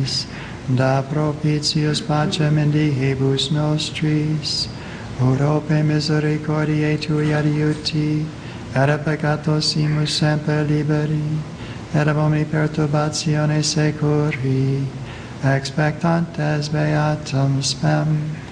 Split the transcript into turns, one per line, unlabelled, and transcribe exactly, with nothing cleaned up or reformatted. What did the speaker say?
nobis, da propitius pacem indihebus nostris, urope misericordiae Tui adiuti, et a peccatosimus semper liberi, et ab omni perturbatione securi, expectantes beatum spem.